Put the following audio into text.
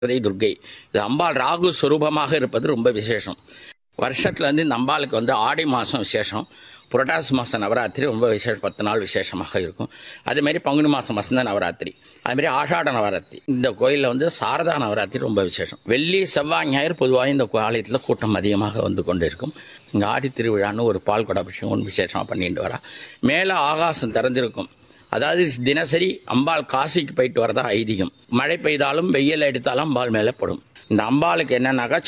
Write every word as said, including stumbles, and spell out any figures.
துர்க்கை. இது அம்பாள் ராகு ஸ்வரூபமாக இருப்பது ரொம்ப விசேஷம். வருஷத்துல இருந்து இந்த அம்பாளுக்கு வந்து ஆடி மாதம் விசேஷம், புரட்டாசி மாதம் நவராத்திரி ரொம்ப விசேஷம், பத்து நாள் விசேஷமாக இருக்கும். அதேமாரி பங்குனி மாதம் வசந்த நவராத்திரி, அதுமாரி ஆஷாட நவராத்திரி. இந்த கோயிலில் வந்து சாரதா நவராத்திரி ரொம்ப விசேஷம். வெள்ளி செவ்வாய் ஞாயிறு பொதுவாக இந்த ஆலயத்தில் கூட்டம் அதிகமாக வந்து கொண்டு இருக்கும். இங்கே ஆடி திருவிழான்னு ஒரு பால் குடாபிஷேகம் ஒன்று விசேஷமாக பண்ணிட்டு வரா. மேலே ஆகாசம் திறந்திருக்கும். அதாவது தினசரி அம்பாள் காசிக்கு போயிட்டு வரதா ஐதீகம். மழை பெய்தாலும் வெயில் எடுத்தாலும் அம்பாள் மேலே படும். இந்த அம்பாளுக்கு என்னன்னாக்கா